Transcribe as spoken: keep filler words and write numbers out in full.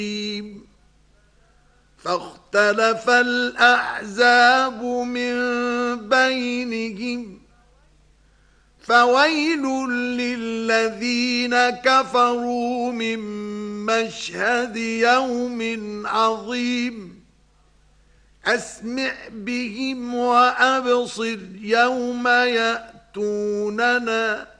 فاختلف الأحزاب من بينهم فويل للذين كفروا من مشهد يوم عظيم أسمع بهم وأبصر يوم يأتوننا